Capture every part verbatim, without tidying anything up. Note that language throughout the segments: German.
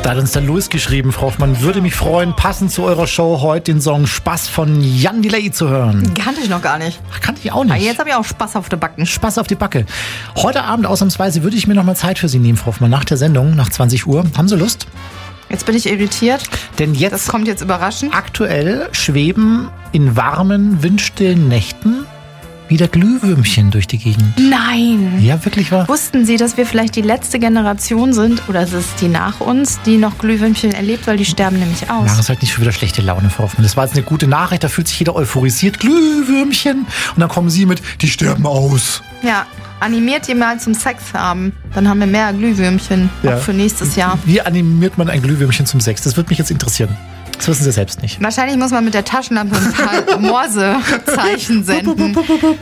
Da hat uns der Louis geschrieben, Frau Hoffmann, würde mich freuen, passend zu eurer Show heute den Song Spaß von Jan Delay zu hören. Kannte ich noch gar nicht. Ach, kannte ich auch nicht. Aber jetzt habe ich auch Spaß auf der Backen. Spaß auf die Backe. Heute Abend ausnahmsweise würde ich mir noch mal Zeit für Sie nehmen, Frau Hoffmann, nach der Sendung, nach zwanzig Uhr. Haben Sie Lust? Jetzt bin ich irritiert. Denn jetzt Das kommt jetzt überraschend. aktuell schweben in warmen, windstillen Nächten wieder Glühwürmchen durch die Gegend. Nein. Ja, wirklich wahr? Wussten Sie, dass wir vielleicht die letzte Generation sind, oder ist es die nach uns, die noch Glühwürmchen erlebt, weil die sterben nämlich aus? Mach es halt nicht schon wieder schlechte Laune, Frau Hoffmann. Das war jetzt eine gute Nachricht, da fühlt sich jeder euphorisiert. Glühwürmchen. Und dann kommen Sie mit, die sterben aus. Ja, animiert ihr mal zum Sex haben. Dann haben wir mehr Glühwürmchen, Ja. auch für nächstes Jahr. Wie animiert man ein Glühwürmchen zum Sex? Das würde mich jetzt interessieren. Das wissen Sie selbst nicht. Wahrscheinlich muss man mit der Taschenlampe ein paar Morsezeichen senden.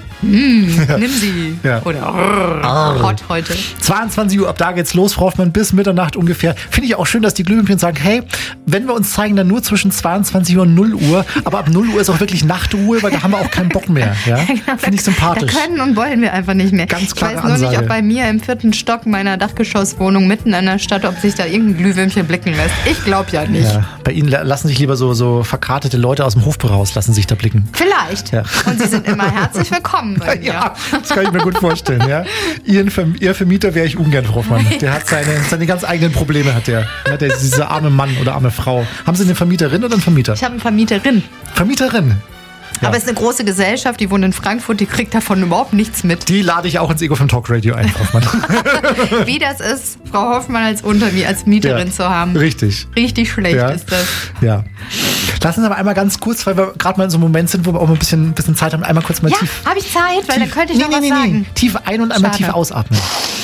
Hm, nimm sie. Ja. Oder rrr, hot heute. zweiundzwanzig Uhr, ab da geht's los, Frau Hoffmann, bis Mitternacht ungefähr. Finde ich auch schön, dass die Glühwürmchen sagen, hey, wenn wir uns zeigen, dann nur zwischen zweiundzwanzig Uhr und null Uhr. Aber ab null Uhr ist auch wirklich Nachtruhe, weil da haben wir auch keinen Bock mehr. Ja? Finde ich sympathisch. Da können und wollen wir einfach nicht mehr. Ganz klare Ich weiß nur nicht, Ansage. ob bei mir im vierten Stock meiner Dachgeschosswohnung mitten in der Stadt, ob sich da irgendein Glühwürmchen blicken lässt. Ich glaube ja nicht. Ja, bei Ihnen la- lassen sich lieber so, so verkartete Leute aus dem Hofbau raus, lassen sich da blicken. Vielleicht. Ja. Und Sie sind immer herzlich willkommen bei mir. Ja, das kann ich mir gut vorstellen. Ja. Ihren Verm- Ihr Vermieter wäre ich ungern, Frau Hoffmann. Der hat seine, seine ganz eigenen Probleme, hat der. Ja, der dieser arme Mann oder arme Frau. Haben Sie eine Vermieterin oder einen Vermieter? Ich habe eine Vermieterin. Vermieterin. Ja. Aber es ist eine große Gesellschaft, die wohnt in Frankfurt, die kriegt davon überhaupt nichts mit. Die lade ich auch ins Ego vom Talk Radio ein, Frau Hoffmann. Wie das ist, Frau Hoffmann als Untermi, als Mieterin Ja, zu haben. Richtig. Richtig schlecht Ja. ist das. Ja. Lassen Sie aber einmal ganz kurz, weil wir gerade mal in so einem Moment sind, wo wir auch mal ein bisschen, ein bisschen Zeit haben, einmal kurz mal Ja, tief. habe ich Zeit, weil tief, dann könnte ich nee, noch nee, was nee, sagen. Nee. Tief ein und einmal Schade. tief ausatmen.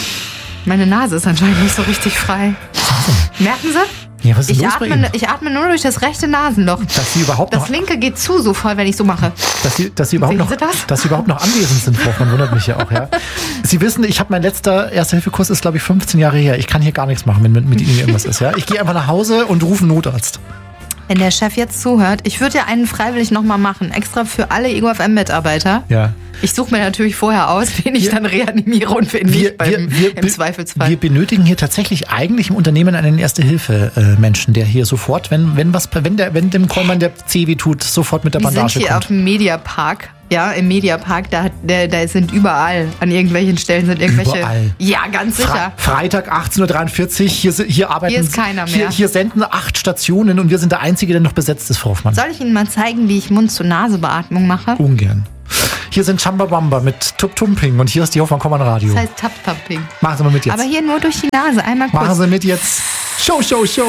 Meine Nase ist anscheinend nicht so richtig frei. Merken Sie? Ja, was ist Ich los bei atme, Ihnen? ich atme nur durch das rechte Nasenloch. Dass Sie überhaupt Das noch, linke geht zu so voll, wenn ich so mache. dass Sie, dass Sie überhaupt Sehen noch, Sie das? dass Sie überhaupt noch anwesend sind, Frau Hoffmann, wundert mich ja auch, ja. Sie wissen, ich habe mein letzter Erste-Hilfe-Kurs ist, glaube ich, fünfzehn Jahre her. Ich kann hier gar nichts machen, wenn mit, mit Ihnen irgendwas ist, ja. Ich gehe einfach nach Hause und rufe einen Notarzt. Wenn der Chef jetzt zuhört, ich würde ja einen freiwillig nochmal machen, extra für alle Ego F M-Mitarbeiter. Ja. Ich suche mir natürlich vorher aus, wen ich Wir- dann reanimiere und wen Wir, nicht beim, wir, wir, im be- Zweifelsfall. wir benötigen hier tatsächlich eigentlich im Unternehmen einen Erste-Hilfe-Menschen, der hier sofort, wenn, wenn was, wenn der, wenn dem Kollmann der Zeh weh tut, sofort mit der Wir sind Bandage hier auf kommt. dem Mediapark. Ja, im Mediapark, da, hat, da, da sind überall, an irgendwelchen Stellen sind irgendwelche... Überall. Ja, ganz sicher. Fre Freitag achtzehn Uhr dreiundvierzig, hier, si- hier arbeiten... Hier ist keiner mehr. Hier, hier senden acht Stationen und wir sind der Einzige, der noch besetzt ist, Frau Hoffmann. Soll ich Ihnen mal zeigen, wie ich Mund-zu-Nase-Beatmung mache? Ungern. Hier sind Chambawamba mit Tup-Tumping und hier ist die Hoffmann-Kommern Radio. Das heißt Tap-Tapping. Machen Sie mal mit jetzt. Aber hier nur durch die Nase, einmal kurz. Machen Sie mit jetzt. Show, Show, Show.